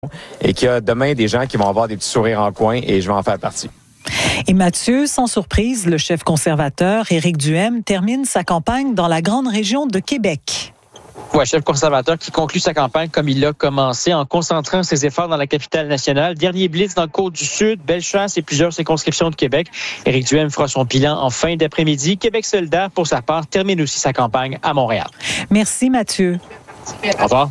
et qu'il y a demain des gens qui vont avoir des petits sourires en coin et je vais en faire partie. Et Mathieu, sans surprise, le chef conservateur Éric Duhaime termine sa campagne dans la grande région de Québec. Oui, chef conservateur qui conclut sa campagne comme il l'a commencé en concentrant ses efforts dans la capitale nationale. Dernier blitz dans le Côte-du-Sud, Bellechasse et plusieurs circonscriptions de Québec. Éric Duhaime fera son bilan en fin d'après-midi. Québec solidaire, pour sa part, termine aussi sa campagne à Montréal. Merci Mathieu. Au revoir.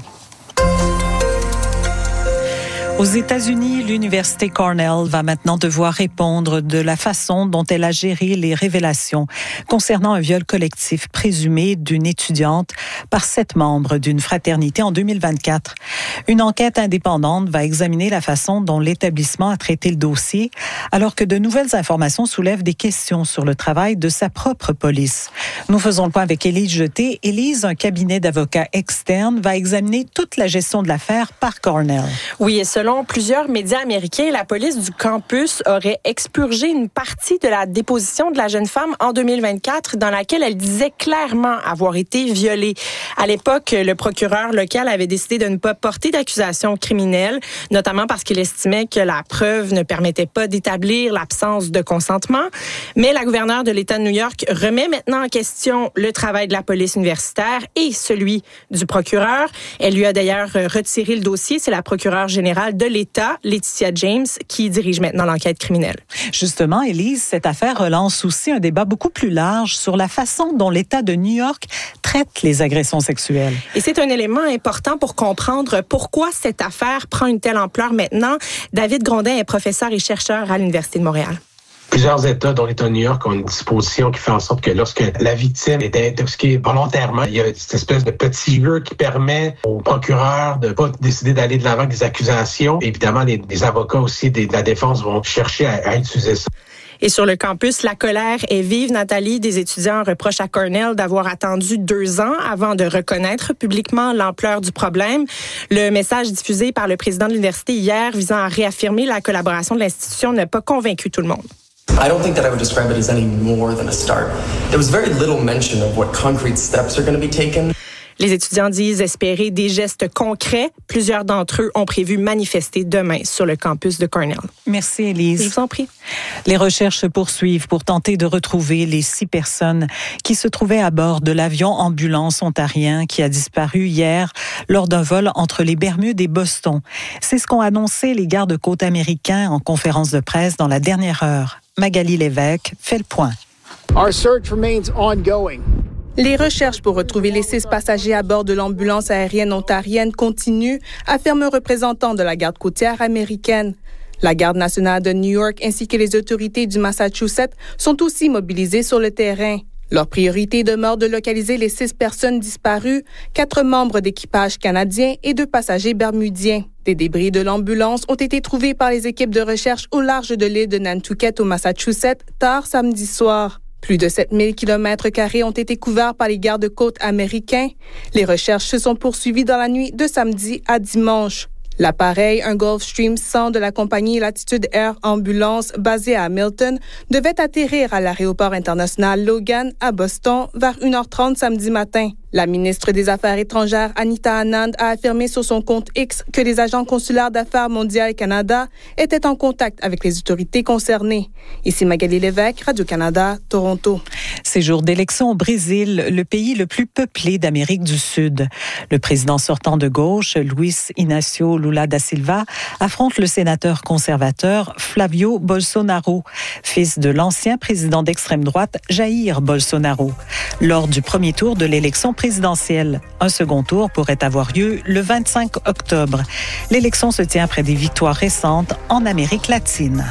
Aux États-Unis, l'université Cornell va maintenant devoir répondre de la façon dont elle a géré les révélations concernant un viol collectif présumé d'une étudiante par 7 membres d'une fraternité en 2024. Une enquête indépendante va examiner la façon dont l'établissement a traité le dossier, alors que de nouvelles informations soulèvent des questions sur le travail de sa propre police. Nous faisons le point avec Élise Jeté. Élise, un cabinet d'avocats externe va examiner toute la gestion de l'affaire par Cornell. Oui, et selon plusieurs médias américains, la police du campus aurait expurgé une partie de la déposition de la jeune femme en 2024 dans laquelle elle disait clairement avoir été violée. À l'époque, le procureur local avait décidé de ne pas porter d'accusation criminelle, notamment parce qu'il estimait que la preuve ne permettait pas d'établir l'absence de consentement. Mais la gouverneure de l'État de New York remet maintenant en question le travail de la police universitaire et celui du procureur. Elle lui a d'ailleurs retiré le dossier. C'est la procureure générale de l'État, Laetitia James, qui dirige maintenant l'enquête criminelle. Justement, Élise, cette affaire relance aussi un débat beaucoup plus large sur la façon dont l'État de New York traite les agressions sexuelles. Et c'est un élément important pour comprendre pourquoi cette affaire prend une telle ampleur maintenant. David Grondin est professeur et chercheur à l'Université de Montréal. Plusieurs États, dont l'État de New York, ont une disposition qui fait en sorte que lorsque la victime est intoxiquée volontairement, il y a cette espèce de petit jeu qui permet au procureur de pas décider d'aller de l'avant avec des accusations. Évidemment, les avocats aussi de la défense vont chercher à utiliser ça. Et sur le campus, la colère est vive. Nathalie, des étudiants reprochent à Cornell d'avoir attendu 2 ans avant de reconnaître publiquement l'ampleur du problème. Le message diffusé par le président de l'université hier visant à réaffirmer la collaboration de l'institution n'a pas convaincu tout le monde. I don't think that I would describe it as any more than a start. There was very little mention of what concrete steps are going to be taken. Les étudiants disent espérer des gestes concrets. Plusieurs d'entre eux ont prévu manifester demain sur le campus de Cornell. Merci, Élise. Je vous en prie. Les recherches se poursuivent pour tenter de retrouver les 6 personnes qui se trouvaient à bord de l'avion ambulance ontarien qui a disparu hier lors d'un vol entre les Bermudes et Boston. C'est ce qu'ont annoncé les gardes-côtes américains en conférence de presse dans la dernière heure. Magali Lévesque fait le point. Our search remains ongoing. Les recherches pour retrouver les 6 passagers à bord de l'ambulance aérienne ontarienne continuent, affirme un représentant de la garde côtière américaine. La Garde nationale de New York ainsi que les autorités du Massachusetts sont aussi mobilisées sur le terrain. Leur priorité demeure de localiser les 6 personnes disparues, 4 membres d'équipage canadiens et 2 passagers bermudiens. Des débris de l'ambulance ont été trouvés par les équipes de recherche au large de l'île de Nantucket au Massachusetts tard samedi soir. Plus de 7000 km² ont été couverts par les gardes-côtes américains. Les recherches se sont poursuivies dans la nuit de samedi à dimanche. L'appareil, un Gulfstream 100 de la compagnie Latitude Air Ambulance basée à Hamilton, devait atterrir à l'aéroport international Logan à Boston vers 1h30 samedi matin. La ministre des Affaires étrangères, Anita Anand, a affirmé sur son compte X que les agents consulaires d'Affaires mondiales Canada étaient en contact avec les autorités concernées. Ici Magali Lévesque, Radio-Canada, Toronto. Ces jours d'élection au Brésil, le pays le plus peuplé d'Amérique du Sud. Le président sortant de gauche, Luiz Inácio Lula da Silva, affronte le sénateur conservateur Flávio Bolsonaro, fils de l'ancien président d'extrême droite Jair Bolsonaro. Lors du premier tour de l'élection présidentielle, un second tour pourrait avoir lieu le 25 octobre. L'élection se tient après des victoires récentes en Amérique latine.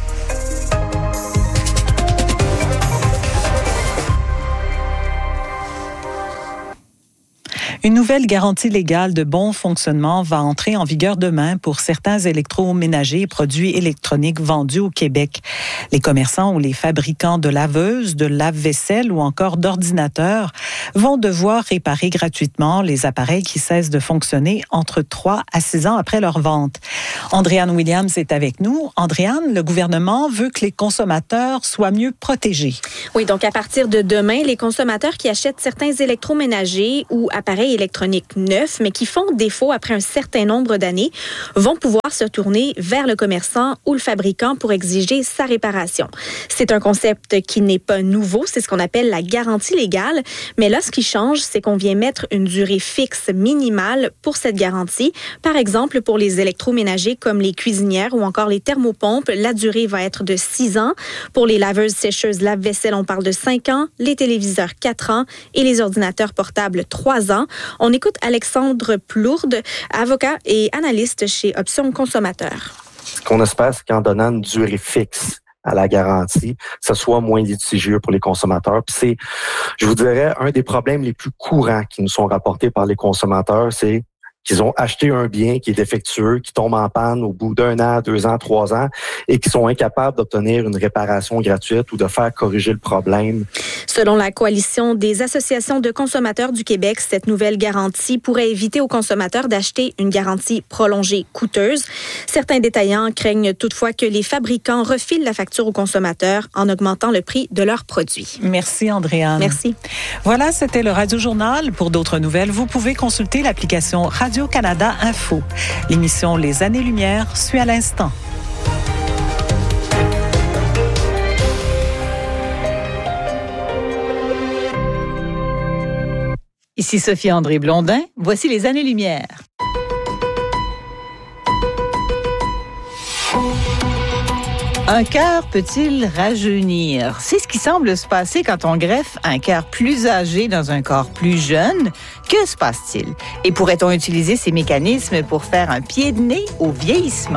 Une nouvelle garantie légale de bon fonctionnement va entrer en vigueur demain pour certains électroménagers et produits électroniques vendus au Québec. Les commerçants ou les fabricants de laveuses, de lave-vaisselle ou encore d'ordinateurs vont devoir réparer gratuitement les appareils qui cessent de fonctionner entre 3 à 6 ans après leur vente. Andréane Williams est avec nous. Andréane, le gouvernement veut que les consommateurs soient mieux protégés. Oui, donc à partir de demain, les consommateurs qui achètent certains électroménagers ou appareils électroniques neufs, mais qui font défaut après un certain nombre d'années, vont pouvoir se tourner vers le commerçant ou le fabricant pour exiger sa réparation. C'est un concept qui n'est pas nouveau, c'est ce qu'on appelle la garantie légale, mais là, ce qui change, c'est qu'on vient mettre une durée fixe minimale pour cette garantie. Par exemple, pour les électroménagers comme les cuisinières ou encore les thermopompes, la durée va être de 6 ans. Pour les laveuses, sécheuses, lave-vaisselle, on parle de 5 ans, les téléviseurs 4 ans et les ordinateurs portables 3 ans. On écoute Alexandre Plourde, avocat et analyste chez Options Consommateurs. Ce qu'on espère, c'est qu'en donnant une durée fixe à la garantie, que ce soit moins litigieux pour les consommateurs. Puis c'est, je vous dirais, un des problèmes les plus courants qui nous sont rapportés par les consommateurs, c'est qu'ils ont acheté un bien qui est défectueux, qui tombe en panne au bout d'1 an, 2 ans, 3 ans, et qui sont incapables d'obtenir une réparation gratuite ou de faire corriger le problème. Selon la Coalition des associations de consommateurs du Québec, cette nouvelle garantie pourrait éviter aux consommateurs d'acheter une garantie prolongée coûteuse. Certains détaillants craignent toutefois que les fabricants refilent la facture aux consommateurs en augmentant le prix de leurs produits. Merci, Andréane. Merci. Voilà, c'était le Radio-Journal. Pour d'autres nouvelles, vous pouvez consulter l'application Radio-Canada Info. L'émission Les Années-Lumière suit à l'instant. Ici Sophie-André Blondin. Voici Les Années-Lumière. Un cœur peut-il rajeunir? C'est ce qui semble se passer quand on greffe un cœur plus âgé dans un corps plus jeune. Que se passe-t-il? Et pourrait-on utiliser ces mécanismes pour faire un pied de nez au vieillissement?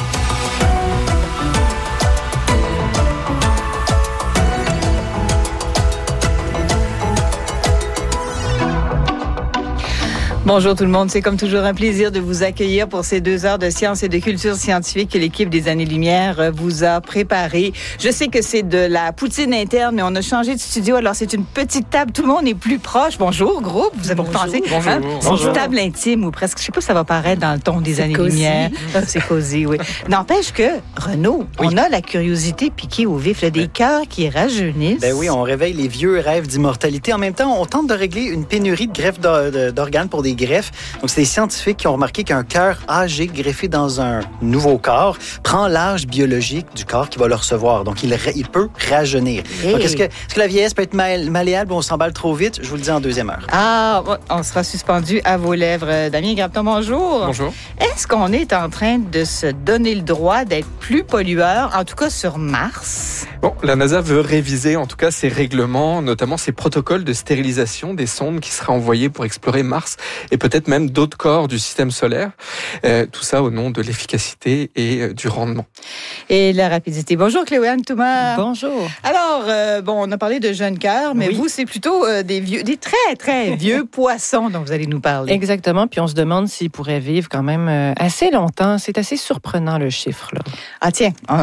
Bonjour tout le monde, c'est comme toujours un plaisir de vous accueillir pour ces 2 heures de sciences et de culture scientifique que l'équipe des Années-Lumière vous a préparées. Je sais que c'est de la poutine interne, mais on a changé de studio, alors c'est une petite table, tout le monde est plus proche. Bonjour groupe, vous avez pensé? Bonjour. Hein? C'est une table intime ou presque, je sais pas si ça va paraître dans le ton des Années-Lumière. C'est cosy, oui. N'empêche que, Renaud, on a la curiosité piquée au vif, là, des cœurs qui rajeunissent. Ben oui, on réveille les vieux rêves d'immortalité. En même temps, on tente de régler une pénurie de greffes d'organes pour des greffes. Donc, c'est des scientifiques qui ont remarqué qu'un cœur âgé greffé dans un nouveau corps prend l'âge biologique du corps qui va le recevoir. Donc, il peut rajeunir. Hey. Donc, est-ce que la vieillesse peut être malléable ou on s'emballe trop vite? Je vous le dis en deuxième heure. Ah, on sera suspendu à vos lèvres. Damien Grapton, bonjour. Bonjour. Est-ce qu'on est en train de se donner le droit d'être plus pollueur, en tout cas sur Mars? Bon, la NASA veut réviser en tout cas ses règlements, notamment ses protocoles de stérilisation des sondes qui seraient envoyées pour explorer Mars et peut-être même d'autres corps du système solaire. Tout ça au nom de l'efficacité et du rendement. Et la rapidité. Bonjour Cléoane Thomas. Bonjour. Alors, on a parlé de jeunes cœurs, mais vous, c'est plutôt des très, très vieux poissons dont vous allez nous parler. Exactement, puis on se demande s'ils pourraient vivre quand même assez longtemps. C'est assez surprenant le chiffre, là. Ah tiens, on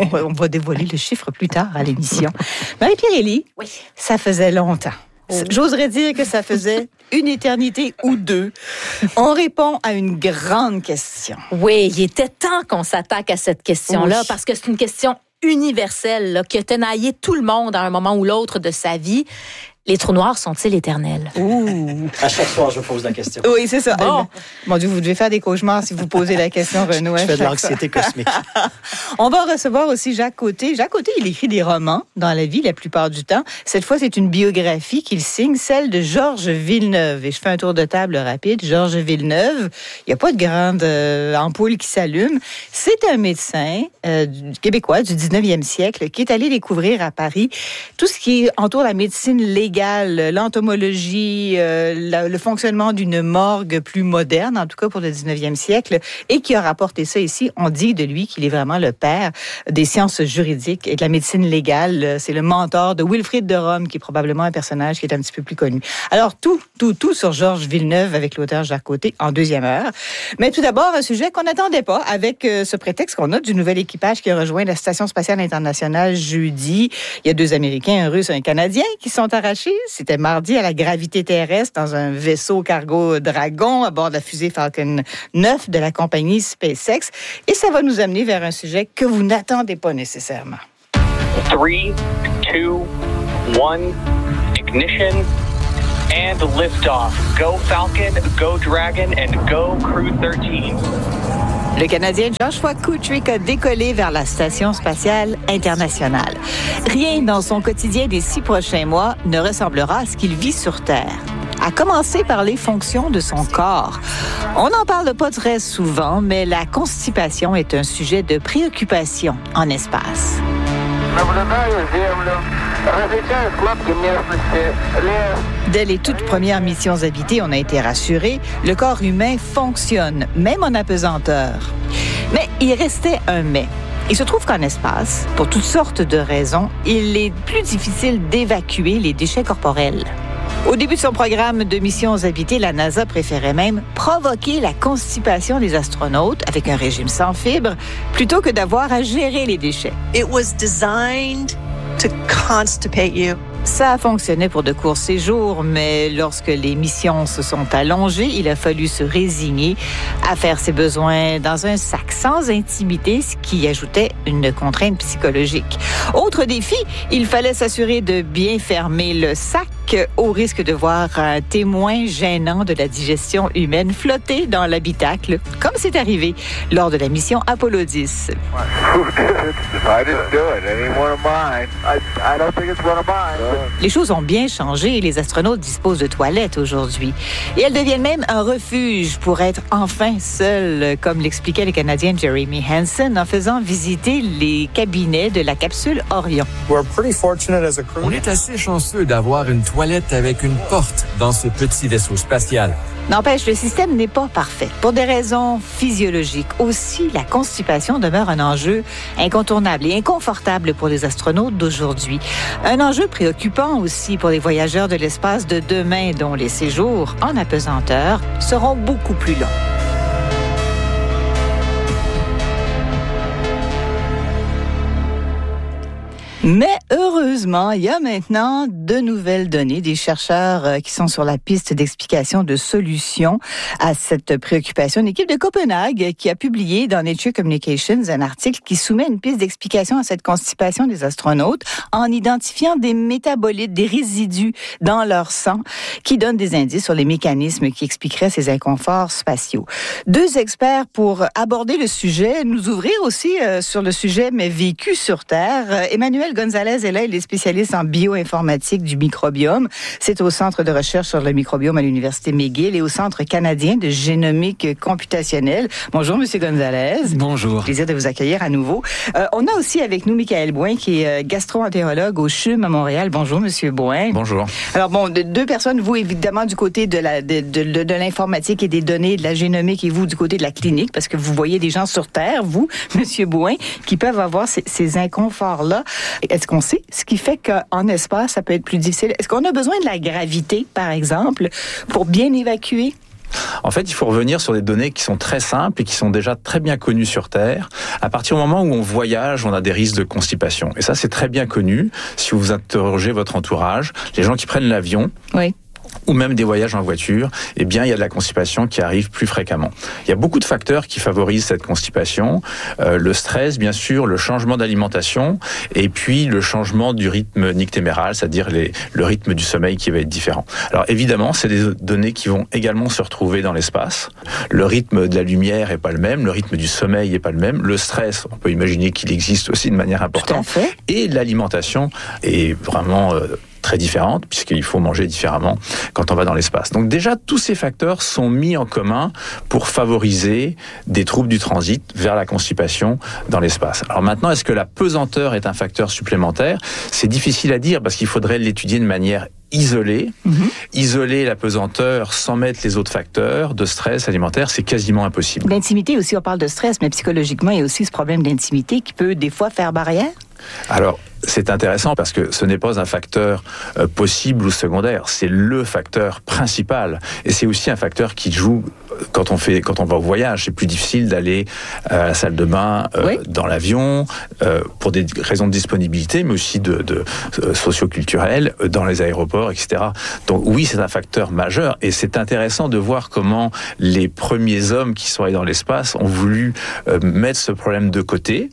va dévoiler le chiffre plus tard à l'émission. Marie-Pierre Élie, oui. Ça faisait longtemps. J'oserais dire que ça faisait une éternité ou 2. On répond à une grande question. Oui, il était temps qu'on s'attaque à cette question-là parce que c'est une question universelle là, qui a tenaillé tout le monde à un moment ou l'autre de sa vie. Les trous noirs sont-ils éternels? Ouh. À chaque soir, je pose la question. Oui, c'est ça. Bon. Mon Dieu, vous devez faire des cauchemars si vous posez la question, Renaud. Je fais de l'anxiété cosmique. On va recevoir aussi Jacques Côté. Jacques Côté, il écrit des romans dans la vie la plupart du temps. Cette fois, c'est une biographie qu'il signe, celle de Georges Villeneuve. Et je fais un tour de table rapide. Georges Villeneuve, il n'y a pas de grande ampoule qui s'allume. C'est un médecin québécois du 19e siècle qui est allé découvrir à Paris tout ce qui entoure la médecine légale, l'entomologie, le fonctionnement d'une morgue plus moderne, en tout cas pour le 19e siècle, et qui a rapporté ça ici. On dit de lui qu'il est vraiment le père des sciences juridiques et de la médecine légale. C'est le mentor de Wilfrid de Rome, qui est probablement un personnage qui est un petit peu plus connu. Alors, tout sur Georges Villeneuve avec l'auteur Jacques Côté en deuxième heure. Mais tout d'abord, un sujet qu'on n'attendait pas avec ce prétexte qu'on a du nouvel équipage qui a rejoint la Station spatiale internationale jeudi. Il y a 2 Américains, un Russe et un Canadien qui sont arrachés lâché. C'était mardi à la gravité terrestre dans un vaisseau cargo Dragon à bord de la fusée Falcon 9 de la compagnie SpaceX. Et ça va nous amener vers un sujet que vous n'attendez pas nécessairement. 3, 2, 1, ignition and liftoff. Go Falcon, go Dragon and go Crew 13. Le Canadien Joshua Kutrick a décollé vers la Station spatiale internationale. Rien dans son quotidien des 6 prochains mois ne ressemblera à ce qu'il vit sur Terre. À commencer par les fonctions de son corps. On n'en parle pas très souvent, mais la constipation est un sujet de préoccupation en espace. Dès les toutes premières missions habitées, on a été rassurés, le corps humain fonctionne, même en apesanteur. Mais il restait un mais. Il se trouve qu'en espace, pour toutes sortes de raisons, il est plus difficile d'évacuer les déchets corporels. Au début de son programme de missions habitées, la NASA préférait même provoquer la constipation des astronautes avec un régime sans fibres plutôt que d'avoir à gérer les déchets. It was designed to constipate you. Ça fonctionnait pour de courts séjours, mais lorsque les missions se sont allongées, il a fallu se résigner à faire ses besoins dans un sac sans intimité, ce qui ajoutait une contrainte psychologique. Autre défi, il fallait s'assurer de bien fermer le sac au risque de voir un témoin gênant de la digestion humaine flotter dans l'habitacle, comme c'est arrivé lors de la mission Apollo 10. Les choses ont bien changé et les astronautes disposent de toilettes aujourd'hui. Et elles deviennent même un refuge pour être enfin seuls, comme l'expliquait le Canadien Jeremy Hansen en faisant visiter les cabinets de la capsule Orion. On est assez chanceux d'avoir une toilette avec une porte dans ce petit vaisseau spatial. N'empêche, le système n'est pas parfait. Pour des raisons physiologiques aussi, la constipation demeure un enjeu incontournable et inconfortable pour les astronautes d'aujourd'hui. Un enjeu préoccupant aussi pour les voyageurs de l'espace de demain, dont les séjours en apesanteur seront beaucoup plus longs. Mais heureusement, il y a maintenant de nouvelles données, des chercheurs qui sont sur la piste d'explication de solutions à cette préoccupation. Une équipe de Copenhague qui a publié dans Nature Communications un article qui soumet une piste d'explication à cette constipation des astronautes en identifiant des métabolites, des résidus dans leur sang qui donnent des indices sur les mécanismes qui expliqueraient ces inconforts spatiaux. 2 experts pour aborder le sujet, nous ouvrir aussi sur le sujet, mais vécu sur Terre. Emmanuel Gonzalez est là, il est spécialiste en bioinformatique du microbiome. C'est au Centre de recherche sur le microbiome à l'Université McGill et au Centre canadien de génomique computationnelle. Bonjour, Monsieur Gonzalez. Bonjour. Plaisir de vous accueillir à nouveau. On a aussi avec nous Michael Bouin, qui est gastro-entérologue au CHUM à Montréal. Bonjour, Monsieur Bouin. Bonjour. Alors, bon, 2 personnes, vous, évidemment, du côté de l'informatique et des données, de la génomique, et vous, du côté de la clinique, parce que vous voyez des gens sur Terre, vous, Monsieur Bouin, qui peuvent avoir ces inconforts-là. Est-ce qu'on sait ce qui fait qu'en espace, ça peut être plus difficile? Est-ce qu'on a besoin de la gravité, par exemple, pour bien évacuer? En fait, il faut revenir sur des données qui sont très simples et qui sont déjà très bien connues sur Terre. À partir du moment où on voyage, on a des risques de constipation. Et ça, c'est très bien connu. Si vous interrogez votre entourage, les gens qui prennent l'avion... Oui. Ou même des voyages en voiture, eh bien, il y a de la constipation qui arrive plus fréquemment. Il y a beaucoup de facteurs qui favorisent cette constipation. Le stress, bien sûr, le changement d'alimentation, et puis le changement du rythme nictéméral, c'est-à-dire le rythme du sommeil qui va être différent. Alors, évidemment, c'est des données qui vont également se retrouver dans l'espace. Le rythme de la lumière est pas le même, le rythme du sommeil est pas le même. Le stress, on peut imaginer qu'il existe aussi de manière importante. Tout à fait. Et l'alimentation est vraiment... très différente, puisqu'il faut manger différemment quand on va dans l'espace. Donc déjà, tous ces facteurs sont mis en commun pour favoriser des troubles du transit vers la constipation dans l'espace. Alors maintenant, est-ce que la pesanteur est un facteur supplémentaire? C'est difficile à dire, parce qu'il faudrait l'étudier de manière isolée. Isoler la pesanteur sans mettre les autres facteurs de stress alimentaire, c'est quasiment impossible. L'intimité aussi, on parle de stress, mais psychologiquement, il y a aussi ce problème d'intimité qui peut des fois faire barrière? Alors, c'est intéressant parce que ce n'est pas un facteur possible ou secondaire, c'est le facteur principal. Et c'est aussi un facteur qui joue quand on va au voyage, c'est plus difficile d'aller à la salle de bain dans l'avion pour des raisons de disponibilité, mais aussi de socio-culturelles, dans les aéroports, etc. Donc oui, c'est un facteur majeur, et c'est intéressant de voir comment les premiers hommes qui sont allés dans l'espace ont voulu mettre ce problème de côté,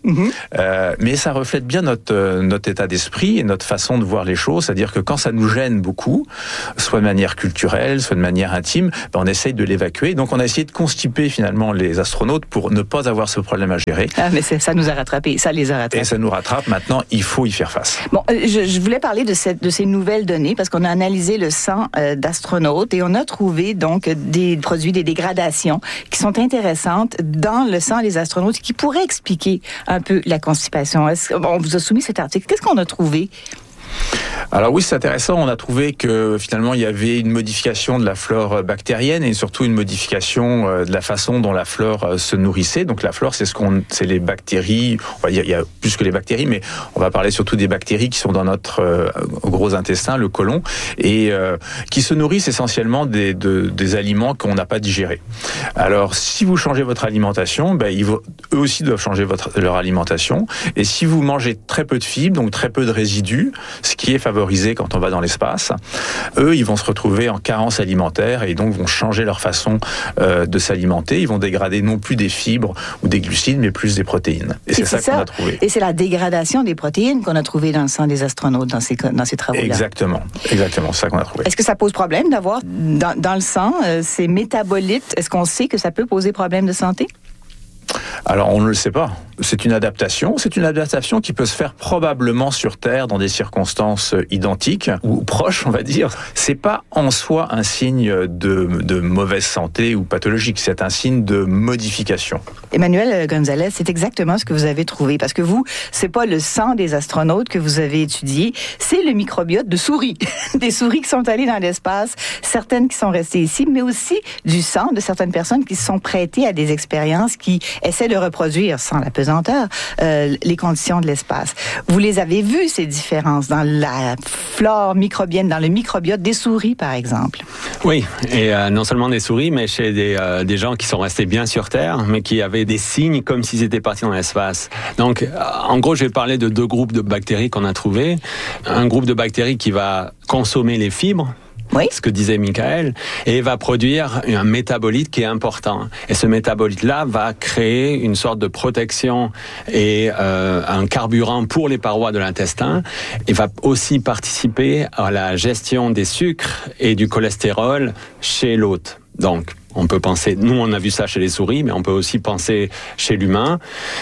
mais ça reflète bien notre état d'esprit et notre façon de voir les choses, c'est-à-dire que quand ça nous gêne beaucoup, soit de manière culturelle, soit de manière intime, on essaye de l'évacuer. Donc on a essayé de constiper finalement les astronautes pour ne pas avoir ce problème à gérer. Ah, mais ça nous a rattrapés, ça les a rattrapés. Et ça nous rattrape, maintenant il faut y faire face. Bon, je voulais parler de ces nouvelles données parce qu'on a analysé le sang d'astronautes et on a trouvé donc des produits, des dégradations qui sont intéressantes dans le sang des astronautes qui pourraient expliquer un peu la constipation. On vous a soumis cet article. Qu'est-ce qu'on a trouvé? Alors oui, c'est intéressant. On a trouvé que finalement il y avait une modification de la flore bactérienne et surtout une modification de la façon dont la flore se nourrissait. Donc la flore, c'est les bactéries. On va dire il y a plus que les bactéries, mais on va parler surtout des bactéries qui sont dans notre gros intestin, le côlon, et qui se nourrissent essentiellement des aliments qu'on n'a pas digérés. Alors si vous changez votre alimentation, eux aussi doivent changer leur alimentation. Et si vous mangez très peu de fibres, donc très peu de résidus, ce qui est favorisé quand on va dans l'espace, eux, ils vont se retrouver en carence alimentaire et donc vont changer leur façon de s'alimenter. Ils vont dégrader non plus des fibres ou des glucides, mais plus des protéines. Et c'est ça qu'on a trouvé. Et c'est la dégradation des protéines qu'on a trouvé dans le sang des astronautes dans ces travaux-là. Exactement, c'est ça qu'on a trouvé. Est-ce que ça pose problème d'avoir dans le sang ces métabolites? Est-ce qu'on sait que ça peut poser problème de santé? Alors, on ne le sait pas. C'est une adaptation. C'est une adaptation qui peut se faire probablement sur Terre dans des circonstances identiques ou proches, on va dire. C'est pas en soi un signe de mauvaise santé ou pathologique. C'est un signe de modification. Emmanuel Gonzalez, c'est exactement ce que vous avez trouvé. Parce que vous, c'est pas le sang des astronautes que vous avez étudié, c'est le microbiote de souris. Des souris qui sont allées dans l'espace, certaines qui sont restées ici, mais aussi du sang de certaines personnes qui se sont prêtées à des expériences qui essaient de reproduire, sans la pesanteur, les conditions de l'espace. Vous les avez vues, ces différences, dans la flore microbienne, dans le microbiote des souris, par exemple? Oui, et non seulement des souris, mais chez des gens qui sont restés bien sur Terre, mais qui avaient des signes comme s'ils étaient partis dans l'espace. Donc, en gros, je vais parler de 2 groupes de bactéries qu'on a trouvés. Un groupe de bactéries qui va consommer les fibres, ce que disait Michael, et va produire un métabolite qui est important. Et ce métabolite-là va créer une sorte de protection et un carburant pour les parois de l'intestin, et va aussi participer à la gestion des sucres et du cholestérol chez l'hôte. Donc, on peut penser, nous on a vu ça chez les souris, mais on peut aussi penser chez l'humain.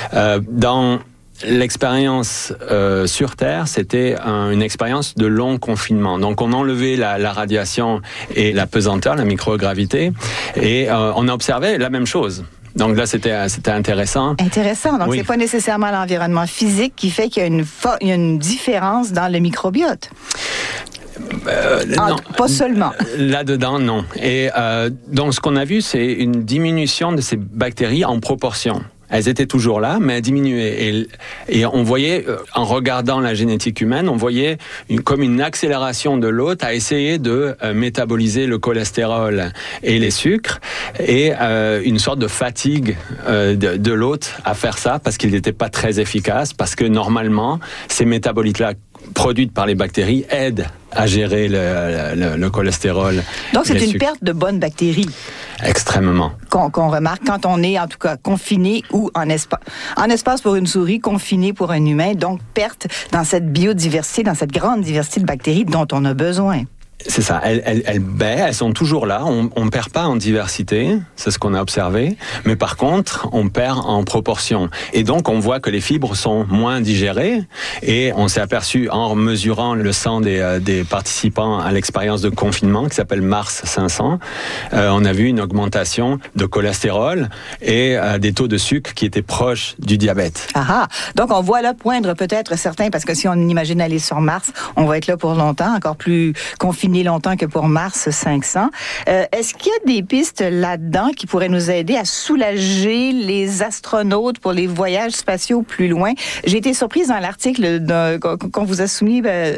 Dans l'expérience sur Terre, c'était une expérience de long confinement. Donc, on enlevait la radiation et la pesanteur, la microgravité, et on a observé la même chose. Donc là, c'était intéressant. Intéressant. Donc, c'est pas nécessairement l'environnement physique qui fait qu'il y a une différence dans le microbiote. Non, pas seulement. Là-dedans, non. Et donc, ce qu'on a vu, c'est une diminution de ces bactéries en proportion. Elles étaient toujours là, mais elles diminuaient. Et on voyait, en regardant la génétique humaine, on voyait comme une accélération de l'hôte à essayer de métaboliser le cholestérol et les sucres, et une sorte de fatigue de l'hôte à faire ça, parce qu'il n'était pas très efficace, parce que normalement, ces métabolites-là produites par les bactéries aident à gérer le cholestérol. Donc, c'est une perte de bonnes bactéries. Extrêmement. Qu'on remarque quand on est, en tout cas, confiné ou en espace pour une souris, confiné pour un humain. Donc, perte dans cette biodiversité, dans cette grande diversité de bactéries dont on a besoin. C'est ça, elles sont toujours là, on perd pas en diversité, c'est ce qu'on a observé, mais par contre, on perd en proportion. Et donc, on voit que les fibres sont moins digérées, et on s'est aperçu en mesurant le sang des participants à l'expérience de confinement, qui s'appelle Mars 500, on a vu une augmentation de cholestérol et des taux de sucre qui étaient proches du diabète. Ah, donc on voit là poindre peut-être certains, parce que si on imagine aller sur Mars, on va être là pour longtemps, encore plus confiné ni longtemps que pour Mars 500. Est-ce qu'il y a des pistes là-dedans qui pourraient nous aider à soulager les astronautes pour les voyages spatiaux plus loin? J'ai été surprise dans l'article qu'on vous a soumis,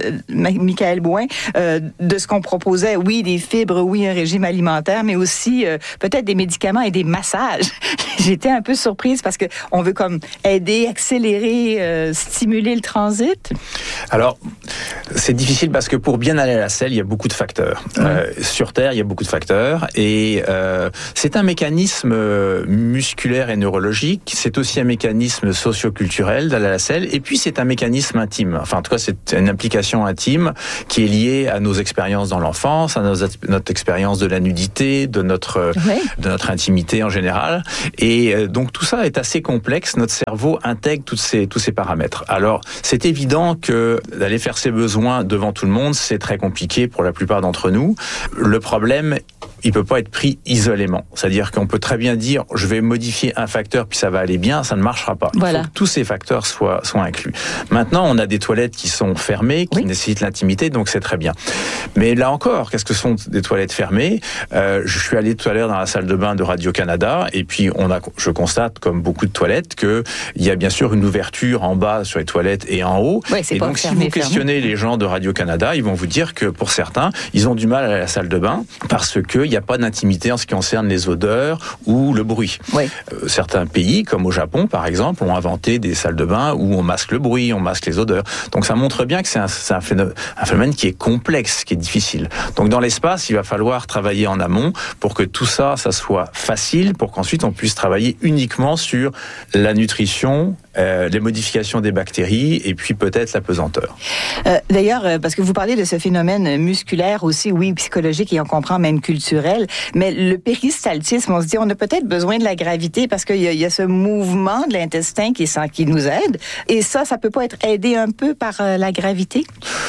Michael Bouin, de ce qu'on proposait. Oui, des fibres, oui, un régime alimentaire, mais aussi peut-être des médicaments et des massages. J'étais un peu surprise parce qu'on veut comme aider, accélérer, stimuler le transit. Alors, c'est difficile parce que pour bien aller à la selle, il y a beaucoup de facteurs. Sur Terre, il y a beaucoup de facteurs et c'est un mécanisme musculaire et neurologique. C'est aussi un mécanisme socio-culturel d'aller à la selle et puis c'est un mécanisme intime. Enfin, en tout cas, c'est une implication intime qui est liée à nos expériences dans l'enfance, à notre expérience de la nudité, de notre intimité en général. Et donc tout ça est assez complexe. Notre cerveau intègre tous ces paramètres. Alors, c'est évident que d'aller faire ses besoins devant tout le monde, c'est très compliqué pour la plupart d'entre nous. Le problème, il peut pas être pris isolément. C'est-à-dire qu'on peut très bien dire, je vais modifier un facteur puis ça va aller bien, ça ne marchera pas. Voilà. Il faut que tous ces facteurs soient inclus. Maintenant, on a des toilettes qui sont fermées, qui nécessitent l'intimité, donc c'est très bien. Mais là encore, qu'est-ce que sont des toilettes fermées? Je suis allé tout à l'heure dans la salle de bain de Radio-Canada et puis je constate, comme beaucoup de toilettes, qu'il y a bien sûr une ouverture en bas sur les toilettes et en haut. Oui, et donc, si vous questionnez les gens de Radio-Canada, ils vont vous dire que pour certains, ils ont du mal à aller à la salle de bain parce qu'il n'y a pas d'intimité en ce qui concerne les odeurs ou le bruit. Certains pays, comme au Japon par exemple, ont inventé des salles de bain où on masque le bruit, on masque les odeurs. Donc ça montre bien que c'est un phénomène qui est complexe, qui est difficile. Donc dans l'espace, il va falloir travailler en amont pour que tout ça soit facile, pour qu'ensuite on puisse travailler uniquement sur la nutrition, les modifications des bactéries et puis peut-être la pesanteur. D'ailleurs, parce que vous parlez de ce phénomène musculaire aussi, oui, psychologique et on comprend même culturel, mais le péristaltisme, on se dit on a peut-être besoin de la gravité parce qu'il y a ce mouvement de l'intestin qui nous aide et ça peut pas être aidé un peu par la gravité?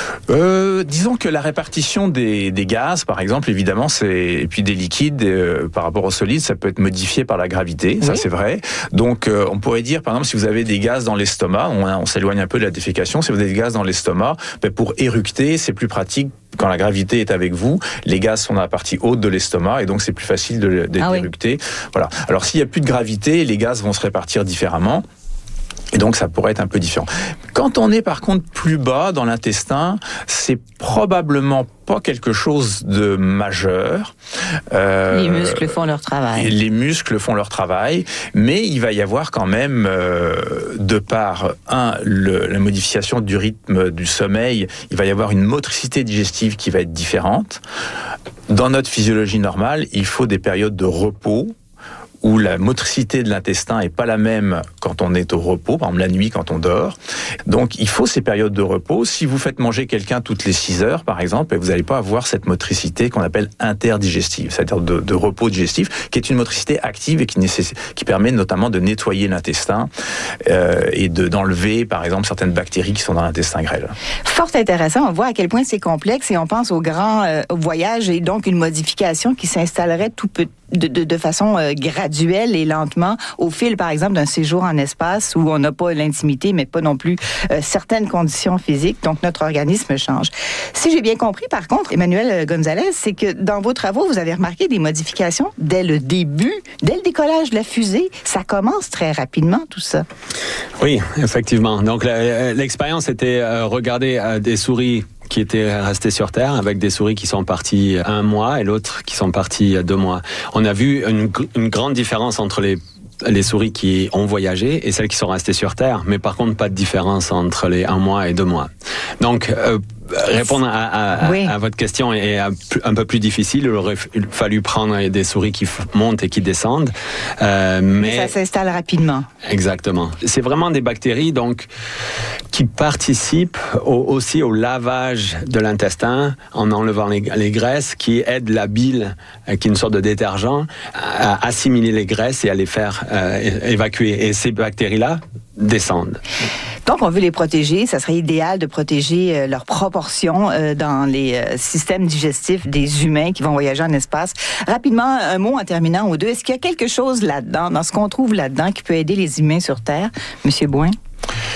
Disons que la répartition des gaz, par exemple, évidemment, et puis des liquides par rapport aux solides, ça peut être modifié par la gravité, ça c'est vrai. Donc on pourrait dire, par exemple, si vous avez des gaz dans l'estomac, on s'éloigne un peu de la défécation, si vous avez des gaz dans l'estomac, pour éructer, c'est plus pratique quand la gravité est avec vous, les gaz sont dans la partie haute de l'estomac et donc c'est plus facile d'éructer. Voilà. Alors s'il n'y a plus de gravité, les gaz vont se répartir différemment. Et donc, ça pourrait être un peu différent. Quand on est, par contre, plus bas dans l'intestin, c'est probablement pas quelque chose de majeur. Les muscles font leur travail. Les muscles font leur travail, mais il va y avoir quand même, de par, la modification du rythme du sommeil, il va y avoir une motricité digestive qui va être différente. Dans notre physiologie normale, il faut des périodes de repos, où la motricité de l'intestin est pas la même quand on est au repos, par exemple la nuit quand on dort. Donc il faut ces périodes de repos. Si vous faites manger quelqu'un toutes les 6 heures, par exemple, vous n'allez pas avoir cette motricité qu'on appelle interdigestive, c'est-à-dire de repos digestif, qui est une motricité active et qui permet notamment de nettoyer l'intestin et d'enlever, par exemple, certaines bactéries qui sont dans l'intestin grêle. Fort intéressant. On voit à quel point c'est complexe et on pense au grand voyage et donc une modification qui s'installerait de façon graduelle et lentement au fil, par exemple, d'un séjour en espace où on n'a pas l'intimité, mais pas non plus certaines conditions physiques. Donc, notre organisme change. Si j'ai bien compris, par contre, Emmanuel Gonzalez, c'est que dans vos travaux, vous avez remarqué des modifications dès le début, dès le décollage de la fusée. Ça commence très rapidement, tout ça. Oui, effectivement. Donc, l'expérience était regarder des souris qui étaient restés sur Terre avec des souris qui sont parties 1 mois et l'autre qui sont parties 2 mois. On a vu une grande différence entre les souris qui ont voyagé et celles qui sont restées sur Terre, mais par contre pas de différence entre les 1 mois et 2 mois. Donc répondre à votre question est un peu plus difficile. Il aurait fallu prendre des souris qui montent et qui descendent. Mais ça s'installe rapidement. Exactement. C'est vraiment des bactéries donc qui participent aussi au lavage de l'intestin en enlevant les graisses, qui aident la bile, qui est une sorte de détergent, à assimiler les graisses et à les faire évacuer. Et ces bactéries-là descendent. Donc, on veut les protéger. Ça serait idéal de protéger leur proportion dans les systèmes digestifs des humains qui vont voyager en espace. Rapidement, un mot en terminant aux deux. Est-ce qu'il y a quelque chose là-dedans, dans ce qu'on trouve là-dedans, qui peut aider les humains sur Terre? Monsieur Bouin?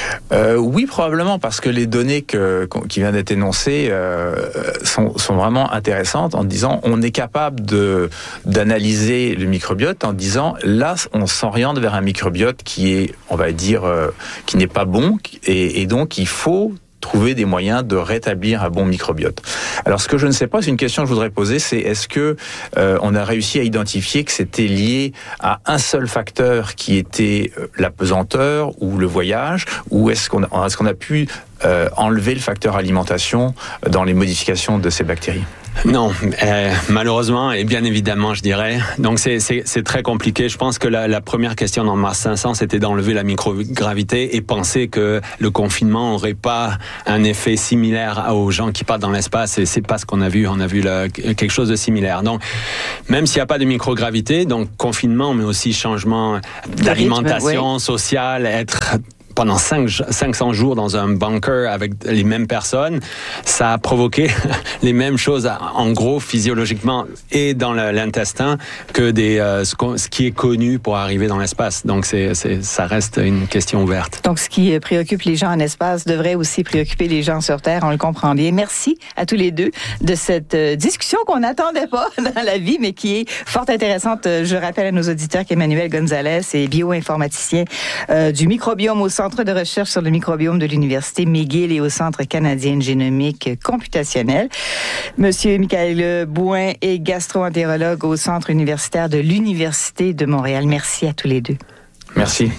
Oui, probablement, parce que les données qui viennent d'être énoncées sont vraiment intéressantes en disant on est capable d'analyser le microbiote en disant là on s'oriente vers un microbiote qui est, on va dire, qui n'est pas bon et donc il faut trouver des moyens de rétablir un bon microbiote. Alors, ce que je ne sais pas, c'est une question que je voudrais poser, c'est est-ce que on a réussi à identifier que c'était lié à un seul facteur qui était la pesanteur ou le voyage, ou est-ce qu'on a pu enlever le facteur alimentation dans les modifications de ces bactéries? Non, malheureusement et bien évidemment, je dirais. Donc c'est très compliqué. Je pense que la première question dans Mars 500, c'était d'enlever la microgravité et penser que le confinement n'aurait pas un effet similaire aux gens qui partent dans l'espace. Et c'est pas ce qu'on a vu. On a vu quelque chose de similaire. Donc même s'il n'y a pas de microgravité, donc confinement, mais aussi changement d'alimentation sociale, être pendant 500 jours dans un bunker avec les mêmes personnes, ça a provoqué les mêmes choses, en gros, physiologiquement, et dans l'intestin, que ce qui est connu pour arriver dans l'espace. Donc, ça reste une question ouverte. Donc, ce qui préoccupe les gens en espace devrait aussi préoccuper les gens sur Terre, on le comprend bien. Merci à tous les deux de cette discussion qu'on n'attendait pas dans la vie, mais qui est fort intéressante. Je rappelle à nos auditeurs qu'Emmanuel Gonzalez est bioinformaticien du microbiome au Centre de recherche sur le microbiome de l'Université McGill et au Centre canadien de génomique computationnelle. Monsieur Michael Bouin est gastro-entérologue au Centre universitaire de l'Université de Montréal. Merci à tous les deux. Merci.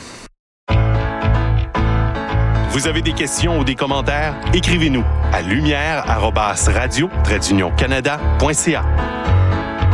Vous avez des questions ou des commentaires? Écrivez-nous à lumière@radio-canada.ca.